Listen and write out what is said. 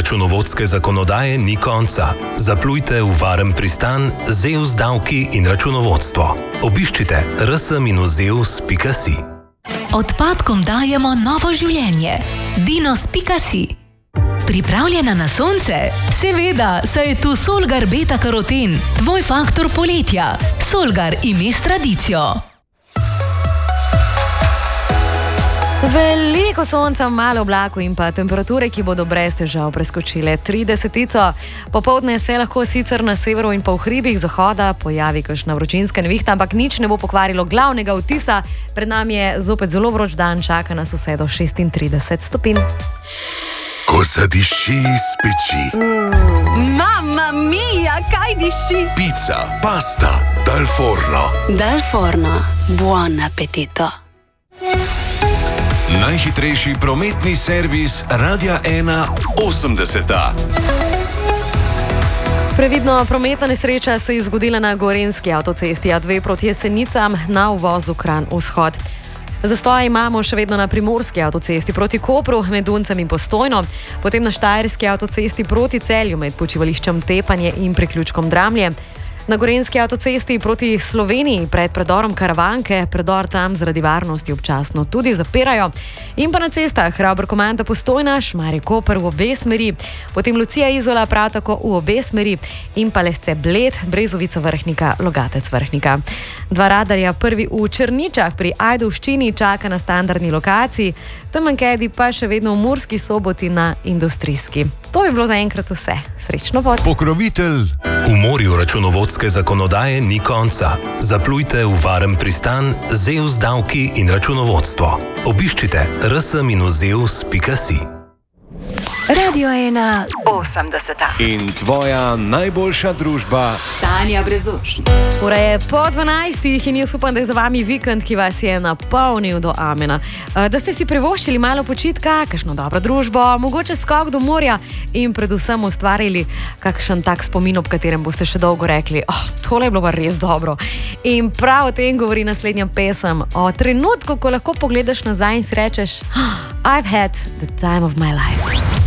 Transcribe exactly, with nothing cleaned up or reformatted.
računovodske zakonodaje ni konca. Zaplujte v varen pristan Zeus davki in računovodstvo. Obiščite r s dash zeus pika si. Odpadkom dajemo novo življenje. Dinos pika si. Pripravljena na sonce? Seveda, saj je tu Solgar beta karoten, tvoj faktor poletja. Solgar ime s tradicijo. Veliko sonca, malo oblakov in pa temperature, ki bodo brez težav preskočile tridesetico. Popoldne se lahko sicer na severu in pa v hribih zahoda pojavi kakšna vročinska nevihta, ampak nič ne bo pokvarilo glavnega vtisa. Pred nami je zopet zelo vroč dan, čaka nas vse do šestintrideset stopinj. Ko zadiši iz peči. Mm. Mamma mia, kaj diši? Pica, pasta, dal forno. Dal forno, buon appetito. Najhitrejši prometni servis Radia ena osemdeseta. Previdno, prometna nesreča se je zgodila na Gorenjski avtocesti A dve proti Jesenicam na uvozu Kranj-Vzhod. Zastoje imamo še vedno na Primorski avtocesti proti Kopru, med Duncem in Postojno, potem na Štajerski avtocesti proti Celju med počivališčem Tepanje in priključkom Dramlje. Na Gorenjski avtocesti proti Sloveniji pred predorom Karavanke, predor tam zaradi varnosti občasno tudi zapirajo. In pa na cestah Ravbr-Komanda Postojna, Šmarje-Koper v obe smeri, potem Lucija-Izola prav tako v obe smeri in pa Lesce-Bled, Brezovica-Vrhnika, Logatec-Vrhnika. Dva radarja, prvi v Črničah pri Ajdovščini čaka na standardni lokaciji, Temenkedi pa še vedno v Murski Soboti na industrijski. To bi bilo zaenkrat vse. Srečno pot. Pokrovitelj. V morju računovodske zakonodaje ni konca. Zaplujte v varen pristan Zeus davki in računovodstvo. Obiščite r s dash zeus pika si. Radio ena osemdeseta. In tvoja najboljša družba Tanja Brezoš. Ura je po dvanajstih in jaz upam, da je za vami vikend, ki vas je napolnil do amena. Da ste si privoščili malo počitka, kakšno dobro družbo, mogoče skok do morja in predvsem ustvarili kakšen tak spomin, ob katerem boste še dolgo rekli, oh, tole je bilo pa res dobro. In prav o tem govori naslednja pesem, o trenutku, ko lahko pogledaš nazaj in si rečeš, oh, I've had the time of my life.